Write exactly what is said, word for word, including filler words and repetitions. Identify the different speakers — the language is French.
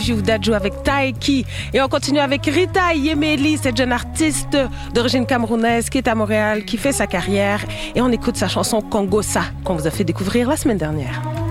Speaker 1: You Dadju avec Taiki. Et on continue avec Rita Yemeli, cette jeune artiste d'origine camerounaise qui est à Montréal, qui fait sa carrière. Et on écoute sa chanson Congosa qu'on vous a fait découvrir la semaine dernière.